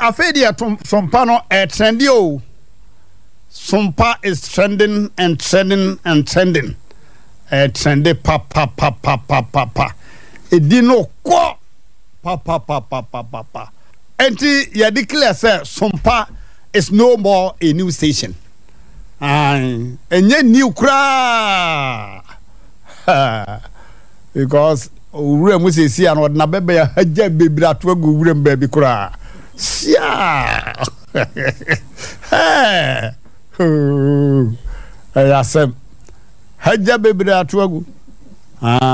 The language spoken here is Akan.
afedia sompa no trendy o. Sompa is trending and trending and trending. Trendy pa. Edino ko pa. Enti ya declare say Sompa is no more a new station. Enye new kra. Because ure mu se si an na bebe ya haja bebira to agu ure mbabi kra. Sia. Ya sem haja bebira to agu.